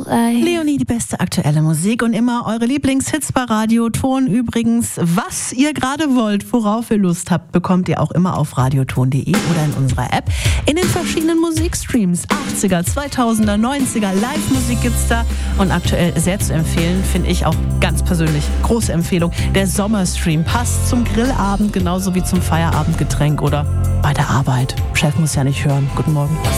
3. Leonie, die beste aktuelle Musik und immer eure Lieblingshits bei Radioton. Übrigens, was ihr gerade wollt, worauf ihr Lust habt, bekommt ihr auch immer auf radioton.de oder in unserer App. In den verschiedenen Musikstreams, 80er, 2000er, 90er, Live-Musik gibt's da. Und aktuell sehr zu empfehlen, finde ich auch ganz persönlich, große Empfehlung, der Sommerstream. Passt zum Grillabend genauso wie zum Feierabendgetränk oder bei der Arbeit. Chef muss ja nicht hören. Guten Morgen.